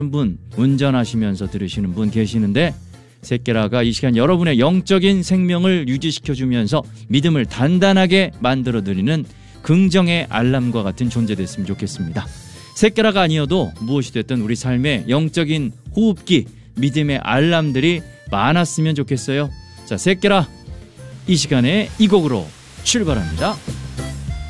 분, 운전하시면서 들으시는 분 계시는데 새끼라가 이 시간 여러분의 영적인 생명을 유지시켜주면서 믿음을 단단하게 만들어드리는 긍정의 알람과 같은 존재 됐으면 좋겠습니다. 새끼라가 아니어도 무엇이 됐든 우리 삶의 영적인 호흡기, 믿음의 알람들이 많았으면 좋겠어요. 자, 새끼라 이 시간에 이 곡으로 출발합니다.